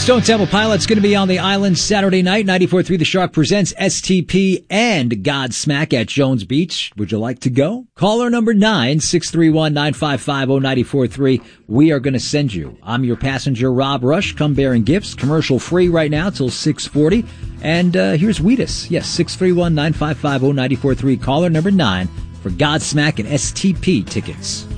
Stone Temple Pilots going to be on the island Saturday night. 94.3 The Shark presents STP and Godsmack at Jones Beach. Would you like to go? Caller number 9, 631-955-0943. We are going to send you. I'm your passenger, Rob Rush. Come bearing gifts. Commercial free right now till 6:40. And here's Wheatus. Yes, 631-955-0943. Caller number 9 for Godsmack and STP tickets.